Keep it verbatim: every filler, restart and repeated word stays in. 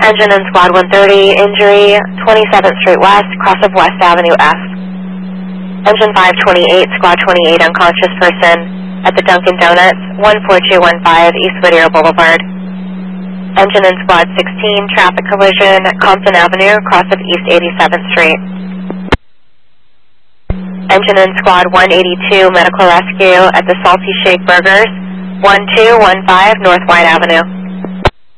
Engine in Squad one thirty, injury, twenty-seventh Street West, cross of West Avenue F. Engine five twenty-eight, Squad twenty-eight, unconscious person at the Dunkin' Donuts, one four two one five East Whittier Boulevard. Engine in Squad sixteen, traffic collision, Compton Avenue, cross of East eighty-seventh Street. Engine in Squad one eighty-two, medical rescue at the Salty Shake Burgers, one two one five North White Avenue.